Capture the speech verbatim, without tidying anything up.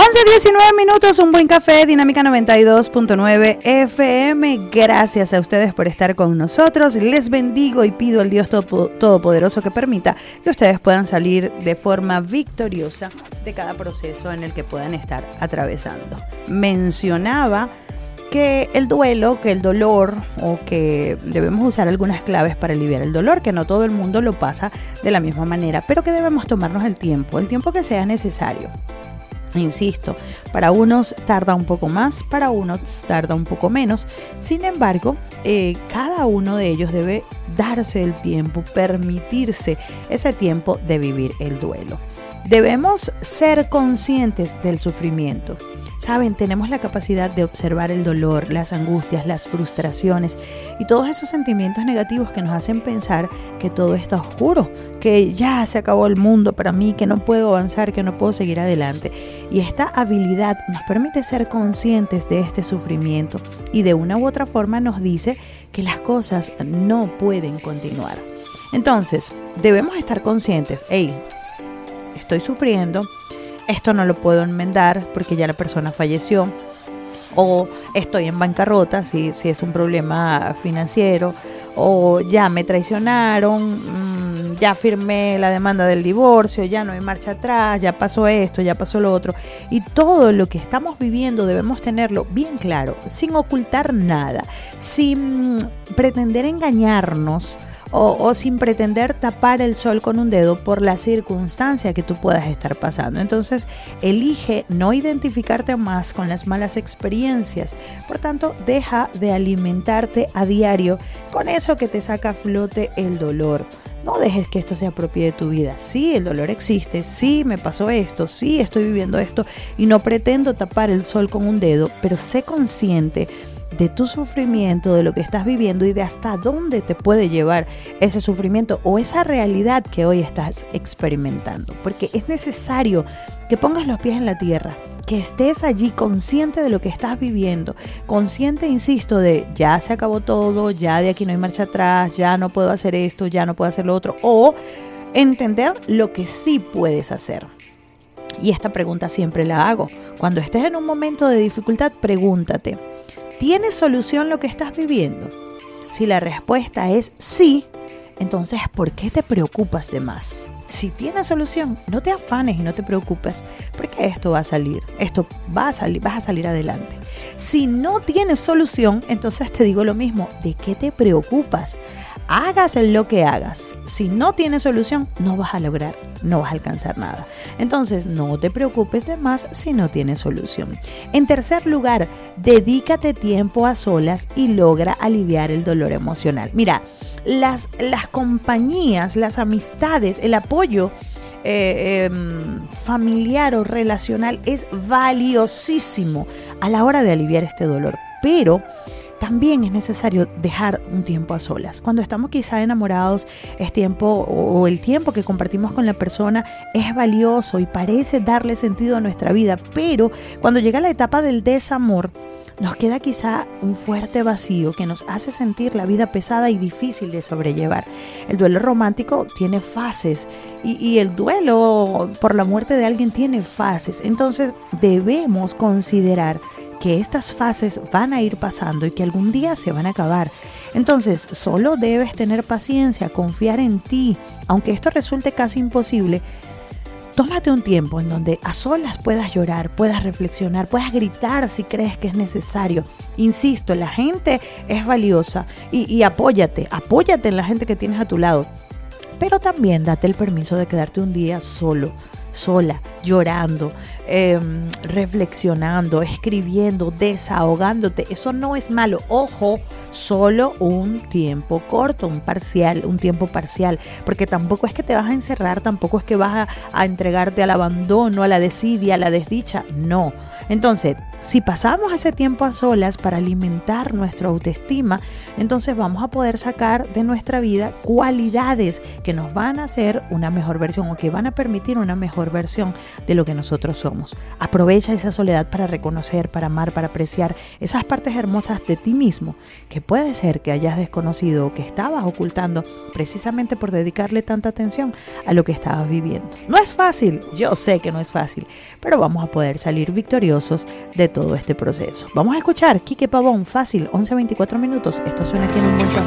once diecinueve minutos, un buen café, Dinámica noventa y dos punto nueve F M. Gracias a ustedes por estar con nosotros. Les bendigo y pido al Dios Todopoderoso que permita que ustedes puedan salir de forma victoriosa de cada proceso en el que puedan estar atravesando. Mencionaba que el duelo, que el dolor, o que debemos usar algunas claves para aliviar el dolor, que no todo el mundo lo pasa de la misma manera, pero que debemos tomarnos el tiempo, el tiempo que sea necesario. Insisto, para unos tarda un poco más, para unos tarda un poco menos. Sin embargo, eh, cada uno de ellos debe darse el tiempo, permitirse ese tiempo de vivir el duelo. Debemos ser conscientes del sufrimiento. Saben, tenemos la capacidad de observar el dolor, las angustias, las frustraciones y todos esos sentimientos negativos que nos hacen pensar que todo está oscuro, que ya se acabó el mundo para mí, que no puedo avanzar, que no puedo seguir adelante. Y esta habilidad nos permite ser conscientes de este sufrimiento y de una u otra forma nos dice que las cosas no pueden continuar. Entonces, debemos estar conscientes, hey, estoy sufriendo, esto no lo puedo enmendar porque ya la persona falleció, o estoy en bancarrota si, si es un problema financiero, o ya me traicionaron, mmm, ya firmé la demanda del divorcio, ya no hay marcha atrás, ya pasó esto, ya pasó lo otro. Y todo lo que estamos viviendo debemos tenerlo bien claro, sin ocultar nada, sin pretender engañarnos, O, o sin pretender tapar el sol con un dedo por la circunstancia que tú puedas estar pasando. Entonces, elige no identificarte más con las malas experiencias. Por tanto, deja de alimentarte a diario con eso que te saca a flote el dolor. No dejes que esto se apropie de tu vida. Sí, el dolor existe, sí, me pasó esto, sí, estoy viviendo esto y no pretendo tapar el sol con un dedo, pero sé consciente de tu sufrimiento, de lo que estás viviendo y de hasta dónde te puede llevar ese sufrimiento o esa realidad que hoy estás experimentando. Porque es necesario que pongas los pies en la tierra, que estés allí consciente de lo que estás viviendo, consciente, insisto, de ya se acabó todo, ya de aquí no hay marcha atrás, ya no puedo hacer esto, ya no puedo hacer lo otro, o entender lo que sí puedes hacer. Y esta pregunta siempre la hago. Cuando estés en un momento de dificultad, pregúntate, ¿tiene solución lo que estás viviendo? Si la respuesta es sí, entonces ¿por qué te preocupas de más? Si tiene solución, no te afanes y no te preocupes, porque esto va a salir, esto va a salir, vas a salir adelante. Si no tiene solución, entonces te digo lo mismo, ¿de qué te preocupas? Hagas lo que hagas, si no tiene solución, no vas a lograr, no vas a alcanzar nada. Entonces, no te preocupes de más si no tiene solución. En tercer lugar, dedícate tiempo a solas y logra aliviar el dolor emocional. Mira, las, las compañías, las amistades, el apoyo eh, eh, familiar o relacional es valiosísimo a la hora de aliviar este dolor, pero también es necesario dejar un tiempo a solas. Cuando estamos quizá enamorados, es tiempo o el tiempo que compartimos con la persona es valioso y parece darle sentido a nuestra vida, pero cuando llega la etapa del desamor, nos queda quizá un fuerte vacío que nos hace sentir la vida pesada y difícil de sobrellevar. El duelo romántico tiene fases y, y el duelo por la muerte de alguien tiene fases. Entonces debemos considerar que estas fases van a ir pasando y que algún día se van a acabar. Entonces, solo debes tener paciencia, confiar en ti. Aunque esto resulte casi imposible, tómate un tiempo en donde a solas puedas llorar, puedas reflexionar, puedas gritar si crees que es necesario. Insisto, la gente es valiosa y, y apóyate, apóyate en la gente que tienes a tu lado. Pero también date el permiso de quedarte un día solo, sola, llorando, eh, reflexionando, escribiendo, desahogándote. Eso no es malo. Ojo, solo un tiempo corto, un parcial, un tiempo parcial, porque tampoco es que te vas a encerrar, tampoco es que vas a, a entregarte al abandono, a la desidia, a la desdicha. No. Entonces, Si pasamos ese tiempo a solas para alimentar nuestra autoestima, entonces vamos a poder sacar de nuestra vida cualidades que nos van a hacer una mejor versión o que van a permitir una mejor versión de lo que nosotros somos. Aprovecha esa soledad para reconocer, para amar, para apreciar esas partes hermosas de ti mismo que puede ser que hayas desconocido o que estabas ocultando precisamente por dedicarle tanta atención a lo que estabas viviendo. No es fácil, yo sé que no es fácil, pero vamos a poder salir victoriosos de todo este proceso. Vamos a escuchar Quique Pavón, Fácil, once veinticuatro minutos. Esto suena aquí en Un Buen Café.